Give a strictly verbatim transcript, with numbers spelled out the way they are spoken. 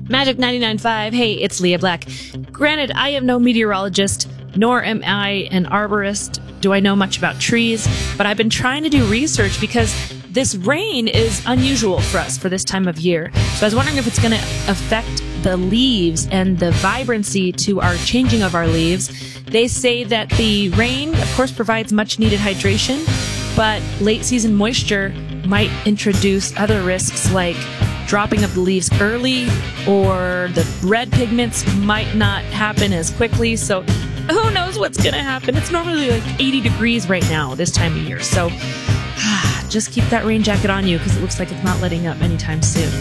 Magic ninety-nine point five. Hey, it's Leah Black. Granted, I am no meteorologist, nor am I an arborist. Do I know much about trees? But I've been trying to do research because this rain is unusual for us for this time of year. So I was wondering if it's going to affect the leaves and the vibrancy to our changing of our leaves. They say that the rain, of course, provides much needed hydration, but late season moisture might introduce other risks like dropping of the leaves early, or the red pigments might not happen as quickly. So who knows what's going to happen? It's normally like eighty degrees right now this time of year. So just keep that rain jacket on you because it looks like it's not letting up anytime soon.